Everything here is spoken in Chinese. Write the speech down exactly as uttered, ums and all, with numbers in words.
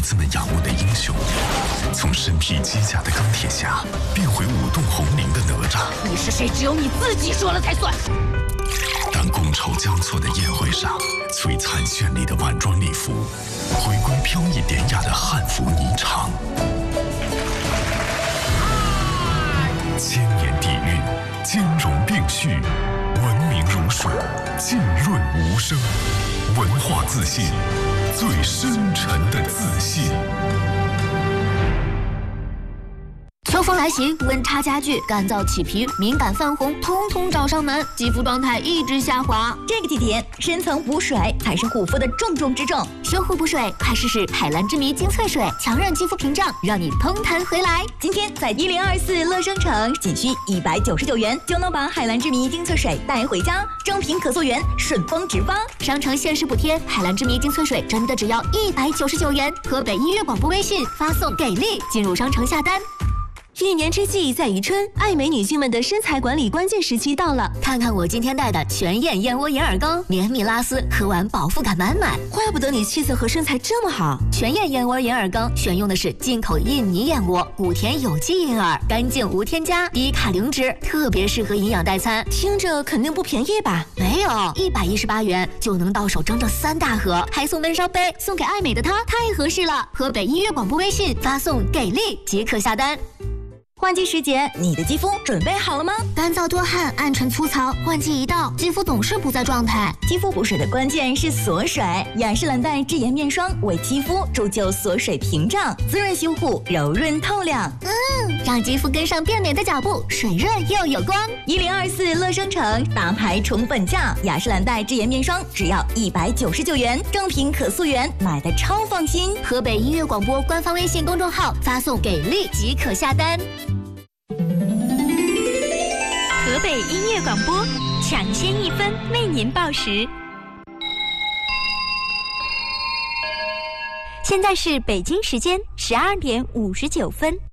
子们仰慕的英雄，从身披机甲的钢铁侠变回舞动红绫的哪吒。 你是谁？只有你自己说了才算。 当觥筹交错的宴会上，璀璨绚丽的晚装礼服回归飘逸典雅的汉服霓裳。千年底蕴，兼容并蓄，文明如水，浸润无声。文化自信，最深沉的自信。 秋风来袭，温差加剧，干燥起皮、敏感泛红，通通找上门，肌肤状态一直下滑。 这个季节，深层补水才是护肤的重中之重。 修护补水，快试试海蓝之谜精粹水，强韧肌肤屏障，让你通弹回来。 今天在一零二四乐商城，仅需一百九十九元就能把海蓝之谜精粹水带回家，正品可溯源，顺丰直发。 商城限时补贴，海蓝之谜精粹水真的只要一百九十九元。河北音乐广播微信发送给力，进入商城下单。 一年之计在于春，爱美女性们的身材管理关键时期到了。 看看我今天带的全燕燕窝银耳羹，绵密拉丝，喝完饱腹感满满。 怪不得你气色和身材这么好。 全燕燕窝银耳羹选用的是进口印尼燕窝，谷田有机银耳，干净无添加，低卡零脂，特别适合营养代餐。 听着肯定不便宜吧？ 没有，一百一十八元就能到手整整三大盒，还送温烧杯，送给爱美的她太合适了。河北音乐广播微信发送给力即可下单。 换季时节，你的肌肤准备好了吗？ 干燥多汗、暗沉粗糙，换季一到，肌肤总是不在状态。 肌肤补水的关键是锁水，雅诗兰黛智颜面霜为肌肤铸就锁水屏障，滋润修护，柔润透亮。 嗯，让肌肤跟上变美的脚步，水润又有光。 一零二四乐商城大牌宠本价，雅诗兰黛智颜面霜只要一百九十九元，正品可溯源，买的超放心。 河北音乐广播官方微信公众号发送给力即可下单。 河北音乐广播，抢先一分为您报时。现在是北京时间十二点五十九分。